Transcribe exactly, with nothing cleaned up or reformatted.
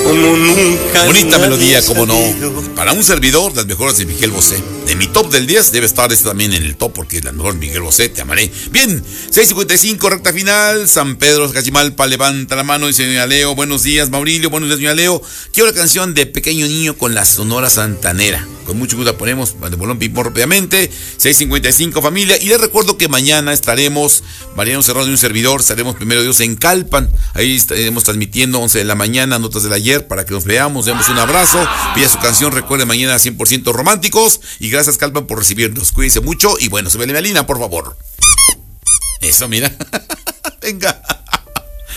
como nunca. Bonita melodía, como no. sabido. Para un servidor, las mejores de Miguel Bosé. De mi top del diez debe estar este también en el top, porque las mejores de Miguel Bosé, te amaré. Bien, seis cincuenta y cinco, recta final. San Pedro Cachimalpa, levanta la mano, dice doña Leo. Buenos días, Maurilio. Buenos días, doña Leo. Quiero la canción de Pequeño Niño con la Sonora Santanera. Con mucho gusto la ponemos de bolón ping-pong rápidamente. seis cincuenta y cinco, familia. Y les recuerdo que mañana estaremos, Mariano Cerrado y un servidor, estaremos primero Dios en Calpan. Ahí estaremos transmitiendo once de la mañana, notas del ayer, para que nos veamos, demos un abrazo. Pida su canción, recuerde mañana cien por ciento románticos. Y gracias, Calpan, por recibirnos. Cuídense mucho y bueno, se ve la línea, por favor. Eso, mira. Venga.